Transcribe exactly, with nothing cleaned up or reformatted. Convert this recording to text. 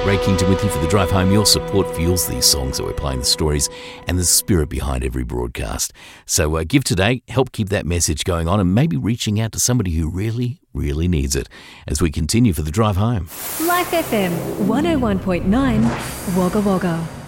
Ray Kington with you for the drive home. Your support fuels these songs that we're playing, the stories and the spirit behind every broadcast. So uh, give today, help keep that message going on, and maybe reaching out to somebody who really, really needs it as we continue for the drive home. Life F M one oh one point nine, Wagga Wagga.